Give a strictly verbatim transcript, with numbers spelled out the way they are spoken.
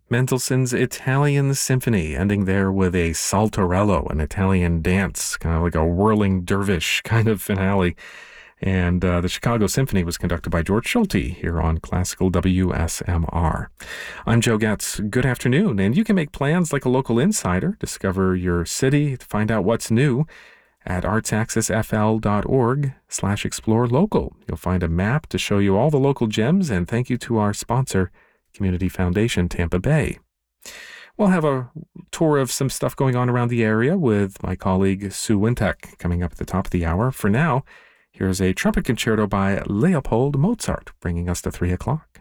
Mendelssohn's Italian Symphony, ending there with a saltarello, an Italian dance, kind of like a whirling dervish kind of finale. And uh, the Chicago Symphony was conducted by George Schulte here on Classical W S M R. I'm Joe Getz. Good afternoon. And you can make plans like a local insider. Discover your city, find out what's new at artsaccessfl.org slash explore local. You'll find a map to show you all the local gems, and thank you to our sponsor, Community Foundation Tampa Bay. We'll have a tour of some stuff going on around the area with my colleague Sue Wintek coming up at the top of the hour. For now, here's a trumpet concerto by Leopold Mozart, bringing us to three o'clock.